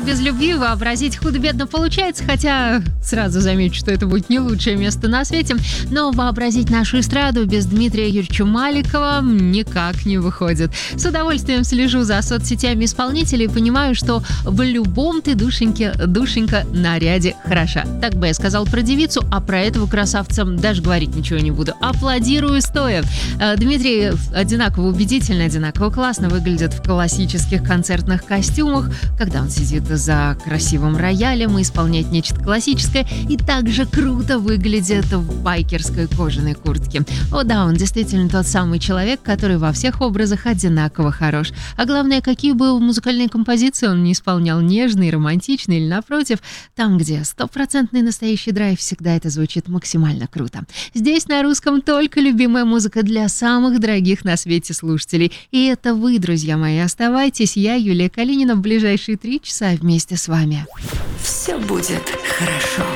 без любви вообразить худо-бедно получается, хотя сразу замечу, что это будет не лучшее место на свете, но вообразить нашу эстраду без Дмитрия Юрьевича Маликова никак не выходит. С удовольствием слежу за соцсетями исполнителей и понимаю, что в любом ты, душенька, наряде хороша. Так бы я сказал про девицу, а про этого красавца даже говорить ничего не буду. Аплодирую стоя. Дмитрий одинаково убедительно, одинаково классно выглядит в классических концертных костюмах, когда он сидит за красивым роялем и исполняет нечто классическое, и также круто выглядит в байкерской кожаной куртке. О да, он действительно тот самый человек, который во всех образах одинаково хорош. А главное, какие бы музыкальные композиции он не исполнял, нежные, романтичные или напротив, там, где стопроцентный настоящий драйв, всегда это звучит максимально круто. Здесь на русском только любимая музыка для самых дорогих на свете слушателей. И это вы, друзья мои. Оставайтесь, я, Юлия Калинина, в ближайшие 3 часа вместе с вами. Все будет хорошо.